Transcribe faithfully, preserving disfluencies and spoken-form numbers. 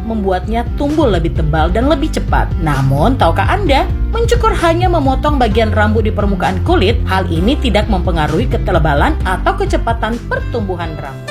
membuatnya tumbuh lebih tebal dan lebih cepat. Namun, tahukah Anda, mencukur hanya memotong bagian rambut di permukaan kulit, hal ini tidak mempengaruhi ketebalan atau kecepatan pertumbuhan rambut.